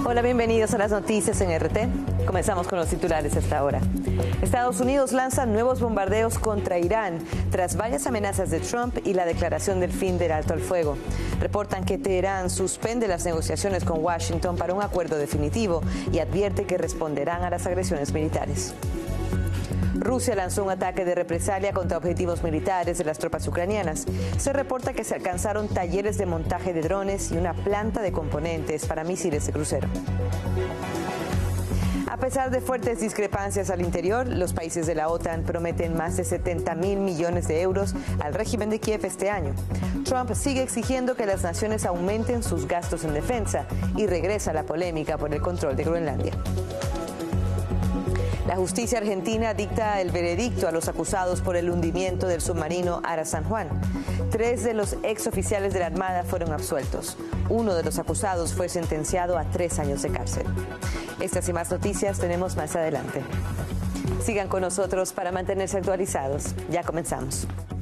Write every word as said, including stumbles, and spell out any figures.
Hola, bienvenidos a las noticias en R T. Comenzamos con los titulares hasta ahora. Estados Unidos lanza nuevos bombardeos contra Irán tras varias amenazas de Trump y la declaración del fin del alto al fuego. Reportan que Teherán suspende las negociaciones con Washington para un acuerdo definitivo y advierte que responderán a las agresiones militares. Rusia lanzó un ataque de represalia contra objetivos militares de las tropas ucranianas. Se reporta que se alcanzaron talleres de montaje de drones y una planta de componentes para misiles de crucero. A pesar de fuertes discrepancias al interior, los países de la OTAN prometen más de setenta mil millones de euros al régimen de Kiev este año. Trump sigue exigiendo que las naciones aumenten sus gastos en defensa y regresa la polémica por el control de Groenlandia. La justicia argentina dicta el veredicto a los acusados por el hundimiento del submarino Ara San Juan. Tres de los exoficiales de la Armada fueron absueltos. Uno de los acusados fue sentenciado a tres años de cárcel. Estas y más noticias tenemos más adelante. Sigan con nosotros para mantenerse actualizados. Ya comenzamos.